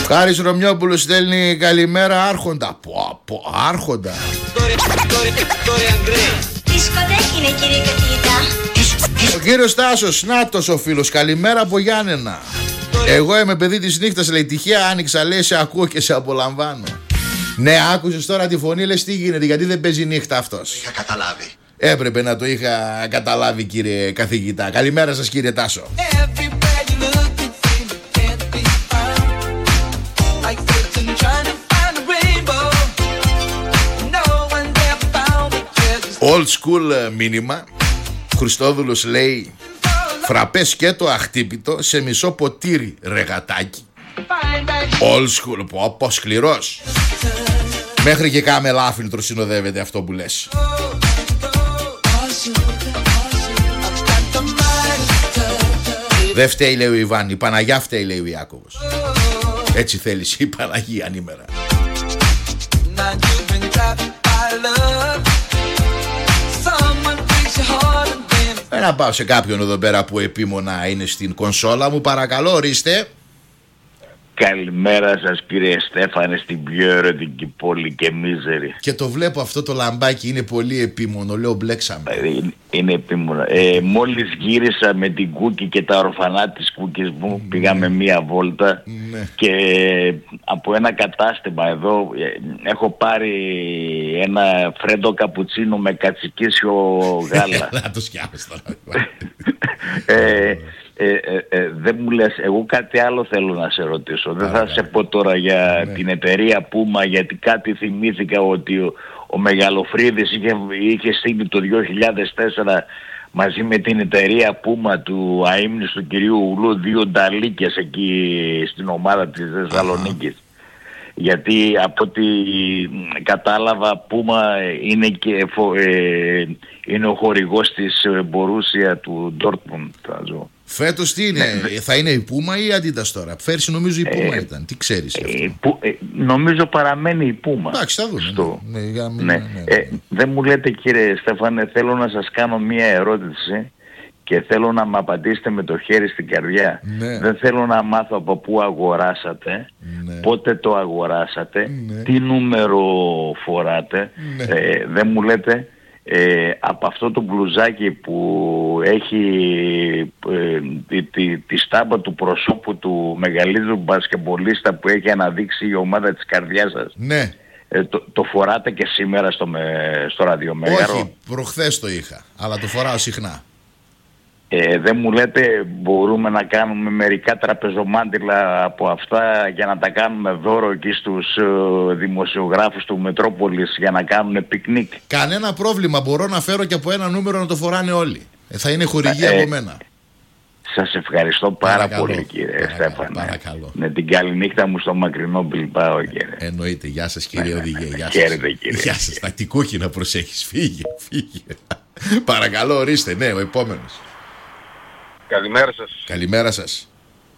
Χάρης Ρωμιόπουλος στέλνει καλημέρα Άρχοντα. Άρχοντα. Ο κύριος Τάσος, νάτος ο φίλος, καλημέρα από Γιάννενα. Εγώ είμαι παιδί της νύχτας, λέει, τυχαία άνοιξα, λέει, σε ακούω και σε απολαμβάνω. Ναι, άκουσες τώρα τη φωνή, λες τι γίνεται, γιατί δεν παίζει νύχτα αυτός. Είχα καταλάβει. Έπρεπε να το είχα καταλάβει, κύριε καθηγητά. Καλημέρα σας, κύριε Τάσο. Old school μήνυμα. Χριστόδουλος λέει, φραπέ σκέτο αχτύπητο σε μισό ποτήρι ρεγατάκι. Old school, πω σκληρός. Μέχρι και κάμε λάφιλτρο συνοδεύεται αυτό που λες. Δεν φταίει, λέει ο Ιβάν, η Παναγιά φταίει, λέει ο Ιάκωβος. Έτσι θέλεις η Παναγία ανήμερα. Να πάω σε κάποιον εδώ πέρα που επίμονα είναι στην κονσόλα μου. Παρακαλώ, ορίστε. Καλημέρα σας, κύριε Στέφανε, στην πιο ερωτική πόλη και μίζερη. Και το βλέπω αυτό το λαμπάκι, είναι πολύ επίμονο. Λέω μπλέξαμε. Είναι επίμονο. Μόλις γύρισα με την Κούκη και τα ορφανά της Κούκης μου, πήγαμε μία βόλτα και από ένα κατάστημα εδώ έχω πάρει ένα φρέντο καπουτσίνο με κατσικίσιο γάλα. Να το σκιάβεις τώρα. Δεν μου λες, εγώ κάτι άλλο θέλω να σε ρωτήσω. Δεν θα σε πω τώρα για την εταιρεία Πούμα, γιατί κάτι θυμήθηκα ότι ο Μεγαλοφρίδης είχε στείλει το 2004 μαζί με την εταιρεία Πούμα του αείμνης του κυρίου Ουλού 2 νταλίκες εκεί στην ομάδα της Θεσσαλονίκης. Γιατί από ό,τι κατάλαβα, Πούμα είναι ο χορηγός της Μπορούσια του Ντόρτμουντ. Φέτος τι είναι, θα είναι η Πούμα ή η Αντίτας τώρα? Πέρσι νομίζω η Πούμα ήταν. Τι ξέρεις αυτό? Νομίζω παραμένει η Πούμα. Εντάξει, θα δούμε. Δεν μου λέτε, κύριε Στέφανε, θέλω να σας κάνω μία ερώτηση και θέλω να μου απαντήσετε με το χέρι στην καρδιά. Δεν θέλω να μάθω από πού αγοράσατε, πότε το αγοράσατε, τι νούμερο φοράτε. Δεν μου λέτε από αυτό το μπλουζάκι που έχει τη στάμπα του προσώπου του μεγαλύτερου μπασκεμπολίστα που έχει αναδείξει η ομάδα της καρδιάς σας. Ναι. Το φοράτε και σήμερα στο ραδιομέγαρο? Όχι, προχθές το είχα, αλλά το φοράω συχνά. Δεν μου λέτε, μπορούμε να κάνουμε μερικά τραπεζομάντιλα από αυτά για να τα κάνουμε δώρο εκεί στους δημοσιογράφους του Μετρόπολης για να κάνουν πικνίκ? Κανένα πρόβλημα, μπορώ να φέρω και από ένα νούμερο να το φοράνε όλοι. Θα είναι χορηγία από μένα. Σας ευχαριστώ πάρα πολύ, κύριε Στέφανε. Παρακαλώ. Με την καλή νύχτα μου στο μακρινό Μπιλμπάο, κύριε. Εννοείται. Γεια σας, κύριε οδηγέ. Χαίρετε, κύριε. Γεια σας. Τα τικούκι να προσέχεις. Φύγε. Παρακαλώ, ορίστε. Ναι, ο επόμενος. Καλημέρα σας. Καλημέρα σας.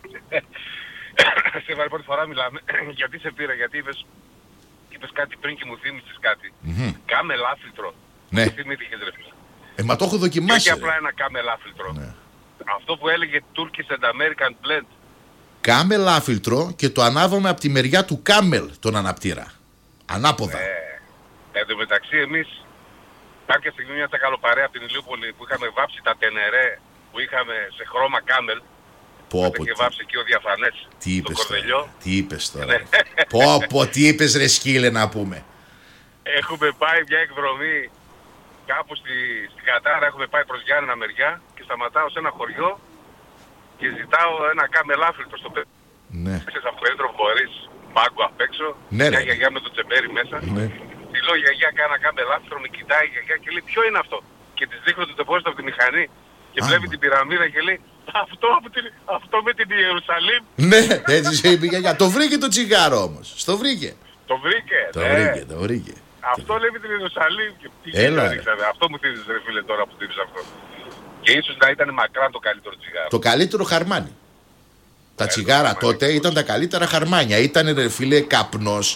Στέφανε, πρώτη φορά μιλάμε. Γιατί σε πήρα, γιατί είπες κάτι πριν και μου θύμισες κάτι. Κάμε λάφιλτρο. Ναι. Τι θυμήθηκες, ρε φίλε? Μα το έχω δοκιμάσει. Και απλά ένα κάμε λάφιλτρο. Ναι. Αυτό που έλεγε Turkish and American Blend. Κάμε λάφιλτρο και το ανάβαμε από τη μεριά του Κάμελ τον αναπτήρα. Ανάποδα. Εν τω μεταξύ εμείς κάποια στιγμή μια τσακαλοπαρέα από την Ηλιούπολη που είχαμε βάψει τα τενερέ που είχαμε σε χρώμα Κάμελ. Και βάψει εκεί ο διαφανές. Τι είπες τώρα? Τι είπες τώρα? Τι είπες, ρε σκύλε, να πούμε? Έχουμε πάει μια εκδρομή κάπου στην Κατάρα, έχουμε πάει προς Γιάννενα μεριά και σταματάω σε ένα χωριό και ζητάω ένα κάμελάφιλτρο στο πέτρο. Ναι. Ξέρεις από το έντρο μπορείς μπάγκο απ' έξω, μια γιαγιά με το τσεμπέρι μέσα. Ναι. Τη λέω, γιαγιά, κάνα κάμελάφιλτρο, με κοιτάει η γιαγιά και λέει, ποιο είναι αυτό? Και της δείχνω το τεπόζιτο από τη μηχανή και βλέπει την πυραμίδα και λέει, αυτό με την Ιερουσαλήμ. Ναι, έτσι σε είπε η γιαγιά. Το βρήκε το τσιγάρο όμως. Το βρήκε. Το βρήκε. Αυτό λέει με την Ιερουσαλήμ. Αυτό μου θύμισες, ρε φίλε, τώρα που θύμισες αυτό. Και ίσως να ήταν μακράν το καλύτερο τσιγάρο. Το καλύτερο χαρμάνι. Τα τσιγάρα τότε ήταν τα καλύτερα χαρμάνια. Ήταν, ρε φίλε, καπνός.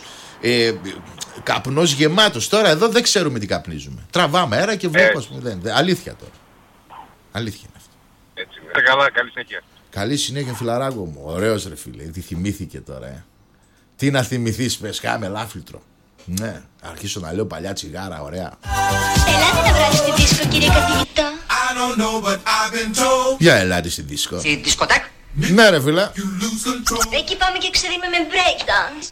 Καπνός γεμάτος. Τώρα εδώ δεν ξέρουμε τι καπνίζουμε. Τραβάμε αέρα και βλέπουμε. Αλήθεια τώρα. Αλήθεια είναι αυτό. Έτσι. Καλά, καλή συνέχεια. Καλή συνέχεια, φιλαράκο μου. Ωραίος, ρε φίλε. Τι θυμήθηκε τώρα, Τι να θυμηθείς, πες, κάμε ελάφιλτρο. Ναι, αρχίσω να λέω παλιά τσιγάρα, ωραία. Ελάτε να βράδυ στη δίσκο, κύριε καθηγητά. Για ελάτε στη δίσκο. Στη δισκοτέκ. Ναι ρε φίλε. Εκεί πάμε και ξεδίμε με break dance.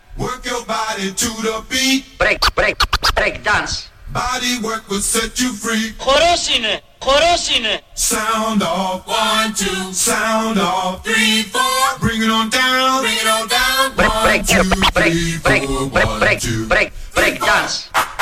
Break dance. Body work will set you free. Χορός είναι, χορός είναι. Sound off, 1, 2, sound off, 3, 4. Bring it on down, bring it on down. 1, 2, 3, 4, 1, 2. Break dance.